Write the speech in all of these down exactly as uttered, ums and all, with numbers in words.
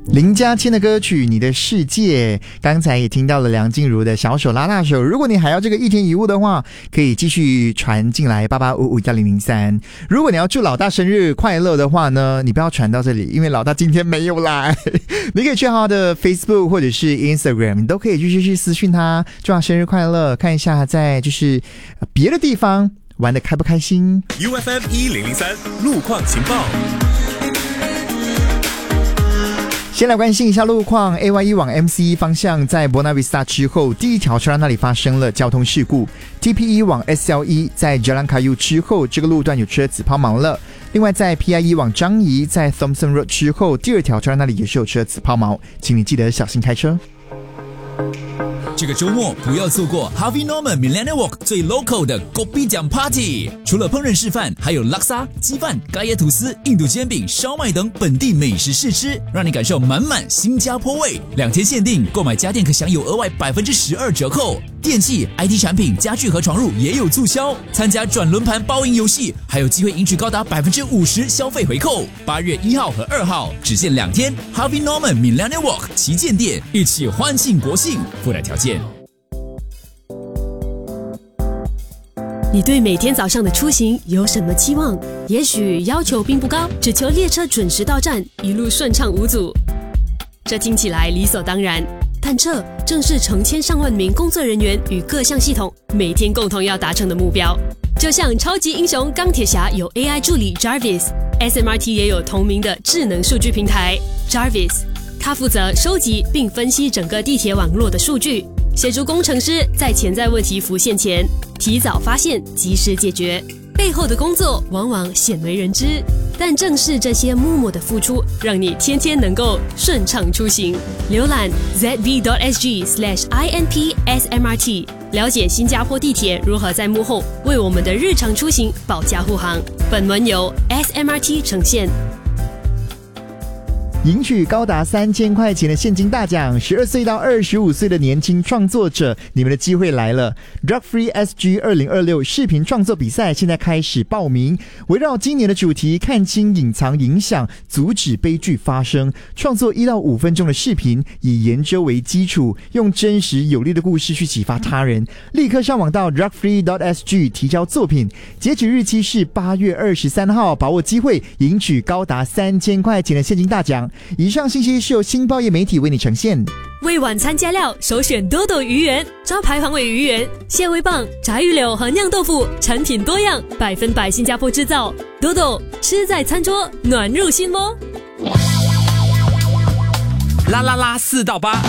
林嘉谦的歌曲《你的世界》，刚才也听到了梁静茹的小手拉大手。如果你还要这个一天一物的话，可以继续传进来八八五五一零零三。如果你要祝老大生日快乐的话呢，你不要传到这里，因为老大今天没有来。你可以去他的 Facebook 或者是 Instagram， 你都可以继续去私讯他，祝他生日快乐，看一下他在就是别的地方玩得开不开心。 U F M 一零零三路况情报。 先来关心一下路况 ，A Y 一 往 M C 方向在 Buona Vista 之后，第一条车站那里发生了交通事故。T P 一 往 S L 一在 Jalan Kayu 之后，这个路段有车子抛锚了。另外在 P I 一 往张沂在 Thompson Road 之后，第二条车站那里也是有车子抛锚，请你记得小心开车。 这个周末不要错过 Harvey Norman Millennium Walk 最 local 的 Kopi Jam Party， 除了烹饪示范，还有拉沙、鸡饭、咖椰吐司、印度煎饼、烧麦等本地美食试吃，让你感受满满新加坡味。两天限定，购买家电可享有额外 百分之十二 折扣。电器、I T 产品、家具和床褥也有促销。参加转轮盘包赢游戏，还有机会赢取高达 百分之五十 消费回扣。八月一号和二号只限两天 ，Harvey Norman Millennium Walk 旗舰店，一起欢庆国庆，附带条件。 你对每天早上的出行有什么期望？也许要求并不高，只求列车准时到站，一路顺畅无阻。这听起来理所当然，但这正是成千上万名工作人员与各项系统每天共同要达成的目标。就像超级英雄钢铁侠有 A I 助理 Jarvis，S M R T 也有同名的智能数据平台 Jarvis， 它负责收集并分析整个地铁网络的数据，协助工程师在潜在问题浮现前提早发现，及时解决。背后的工作往往鲜为人知，但正是这些默默的付出，让你天天能够顺畅出行。浏览 z v dot s g slash i n p s m r t， 了解新加坡地铁如何在幕后为我们的日常出行保驾护航。本文由 S M R T 呈现。 赢取高达三千块钱的现金大奖，十二岁到二十五岁的年轻创作者，你们的机会来了 ！Drug Free S G 二零二六视频创作比赛现在开始报名，围绕今年的主题“看清隐藏影响，阻止悲剧发生”，创作一到五分钟的视频，以研究为基础，用真实有力的故事去启发他人。立刻上网到 drug free dot s g 提交作品，截止日期是八月二十三号，把握机会赢取高达三千块钱的现金大奖。以上信息是由新报业媒体为你呈现。 为晚餐加料，首选多多鱼圆，招牌黄尾鱼圆、蟹味棒、炸鱼柳和酿豆腐，产品多样，百分百新加坡制造。多多吃在餐桌，暖入心窝。 啦啦啦四到八，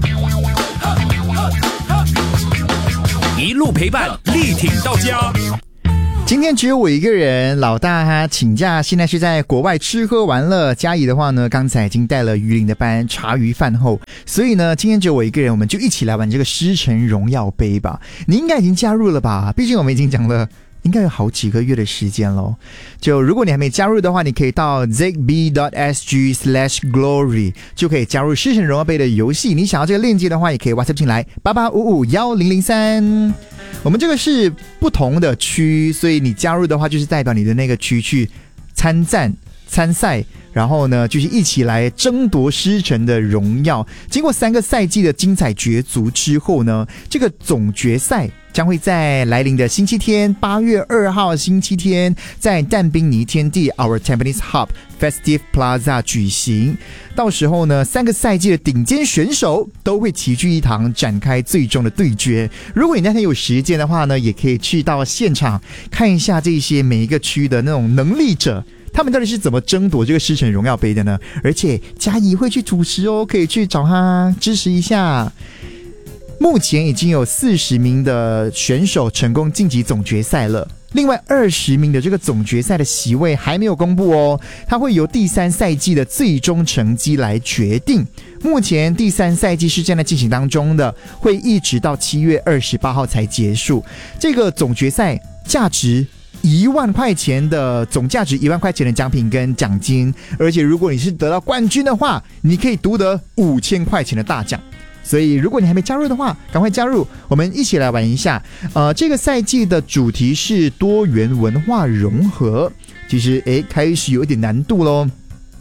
一路陪伴，力挺到家。 今天只有我一个人，老大他请假，现在是在国外吃喝玩乐。嘉怡的话呢，刚才已经带了鱼鳞的班茶余饭后，所以呢，今天只有我一个人，我们就一起来玩这个狮城荣耀杯吧。你应该已经加入了吧？毕竟我们已经讲了应该有好几个月的时间咯。就如果你还没加入的话，你可以到 z b dot s g slash glory 就可以加入狮城荣耀杯的游戏。你想要这个链接的话，也可以 WhatsApp 进来八八五五一零零三。我们这个是不同的区，所以你加入的话就是代表你的那个区去参战参赛，然后呢就是一起来争夺狮城的荣耀。经过三个赛季的精彩角逐之后呢，这个总决赛将会在来临的星期天八月二号星期天在淡滨尼天地 Our Tampines Hub Festive Plaza 举行。到时候呢，三个赛季的顶尖选手都会齐聚一堂，展开最终的对决。如果你那天有时间的话呢，也可以去到现场看一下这些每一个区的那种能力者，他们到底是怎么争夺这个狮城荣耀杯的呢？而且嘉怡会去主持哦，可以去找他支持一下。目前已经有四十名的选手成功晋级总决赛了，另外二十名的这个总决赛的席位还没有公布哦，它会由第三赛季的最终成绩来决定。目前第三赛季是正在进行当中的，会一直到七月二十八号才结束。这个总决赛价值一万块钱的总价值一万块钱的奖品跟奖金，而且如果你是得到冠军的话，你可以独得五千块钱的大奖。所以如果你还没加入的话，赶快加入，我们一起来玩一下。呃，这个赛季的主题是多元文化融合，其实诶开始有一点难度咯。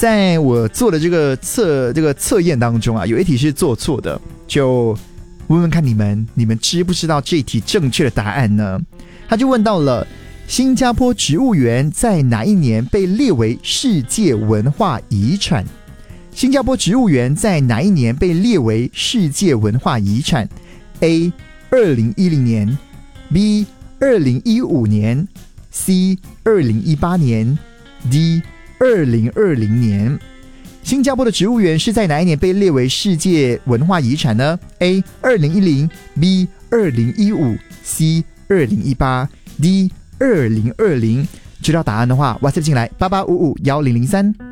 在我做的这个测这个测验当中啊，有一题是做错的，就问问看你们，你们知不知道这题正确的答案呢？他就问到了新加坡植物园在哪一年被列为世界文化遗产？新加坡植物园在哪一年被列为世界文化遗产 ？A. 二零一零年 B. 二零一五年 C. 二零一八年 D. 二零二零年。新加坡的植物园是在哪一年被列为世界文化遗产呢？ A. 二零一零 B. 二零一五 C. 二零一八 D. 二零二零。知道答案的话 WhatsApp 进来八八五五一零零三。